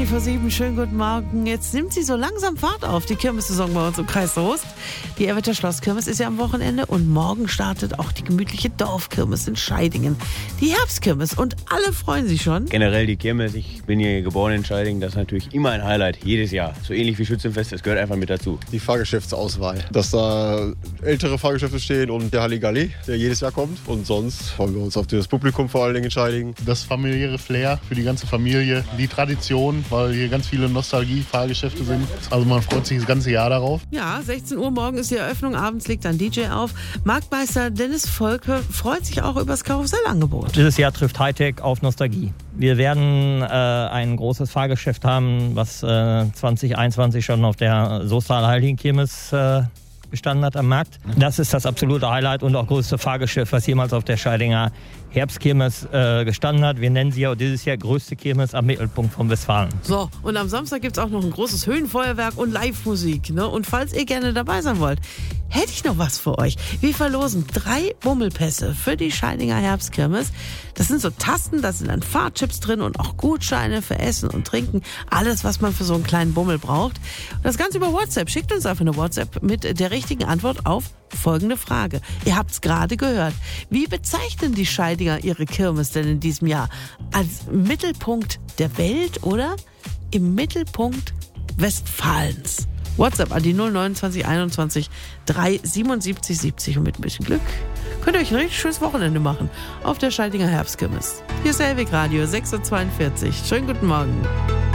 Vor 7, schönen guten Morgen. Jetzt nimmt sie so langsam Fahrt auf, die Kirmessaison bei uns im Kreis Soest. Die Erwitter Schlosskirmes ist ja am Wochenende und morgen startet auch die gemütliche Dorfkirmes in Scheidingen. Die Herbstkirmes und alle freuen sich schon. Generell die Kirmes, ich bin hier geboren in Scheidingen, das ist natürlich immer ein Highlight, jedes Jahr. So ähnlich wie Schützenfest, das gehört einfach mit dazu. Die Fahrgeschäftsauswahl, dass da ältere Fahrgeschäfte stehen und der Halligalli, der jedes Jahr kommt. Und sonst freuen wir uns auf das Publikum vor allen Dingen in Scheidingen. Das familiäre Flair für die ganze Familie, die Tradition, weil hier ganz viele Nostalgie-Fahrgeschäfte sind. Also man freut sich das ganze Jahr darauf. Ja, 16 Uhr morgen ist die Eröffnung, abends legt dann DJ auf. Marktmeister Dennis Volke freut sich auch über das Karussellangebot. Dieses Jahr trifft Hightech auf Nostalgie. Wir werden ein großes Fahrgeschäft haben, was 2021 schon auf der Soestaler Heiligenkirmes gestanden hat am Markt. Das ist das absolute Highlight und auch größte Fahrgeschäft, was jemals auf der Scheidinger Herbstkirmes gestanden hat. Wir nennen sie ja dieses Jahr größte Kirmes am Mittelpunkt von Westfalen. So, und am Samstag gibt es auch noch ein großes Höhenfeuerwerk und Live-Musik. Ne? Und falls ihr gerne dabei sein wollt, hätte ich noch was für euch. Wir verlosen 3 Bummelpässe für die Scheidinger Herbstkirmes. Das sind so Tasten, da sind dann Fahrchips drin und auch Gutscheine für Essen und Trinken. Alles, was man für so einen kleinen Bummel braucht. Und das Ganze über WhatsApp. Schickt uns einfach eine WhatsApp mit der richtigen Antwort auf folgende Frage. Ihr habt es gerade gehört. Wie bezeichnen die Scheidinger ihre Kirmes denn in diesem Jahr? Als Mittelpunkt der Welt oder im Mittelpunkt Westfalens? WhatsApp an die 029 21 377 70 und mit ein bisschen Glück könnt ihr euch ein richtig schönes Wochenende machen auf der Scheidinger Herbstkirmes. Hier ist Elwig Radio 6.42 Uhr. Schönen guten Morgen.